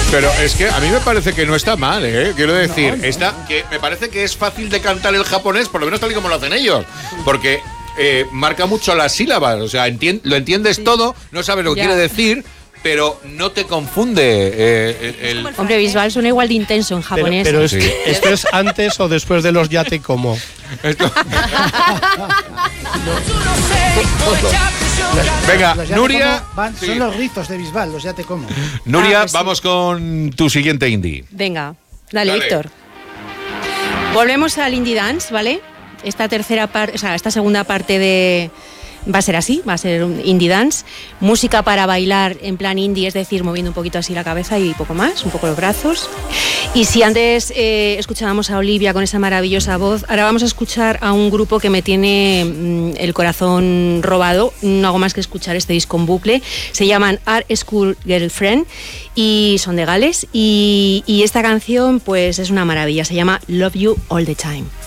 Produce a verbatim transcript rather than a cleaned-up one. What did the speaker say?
Pero es que a mí me parece que no está mal, ¿eh? Quiero decir, No, no. está, que me parece que es fácil de cantar el japonés, por lo menos tal y como lo hacen ellos. Porque eh, marca mucho las sílabas, o sea, entien- lo entiendes sí. todo, no sabes lo que Ya. quiere decir, pero no te confunde eh, el, el... Hombre, Bisbal suena igual de intenso en japonés. Pero, pero es Sí. que ¿esto es antes o después de los ya te como? Esto... Venga, Los ya te Nuria. como van- Sí. Son los rizos de Bisbal, los ya te como. Nuria, Ah, pues sí. vamos con tu siguiente indie. Venga, dale, Dale. Víctor. Volvemos al indie dance, ¿vale? Esta tercera parte, o sea, esta segunda parte de va a ser así, va a ser un indie dance, música para bailar en plan indie, es decir, moviendo un poquito así la cabeza y poco más, un poco los brazos. Y si antes eh, escuchábamos a Olivia con esa maravillosa voz, ahora vamos a escuchar a un grupo que me tiene mm, el corazón robado. No hago más que escuchar este disco en bucle. Se llaman Art School Girlfriend y son de Gales. Y, y esta canción, pues, es una maravilla. Se llama Love You All the Time.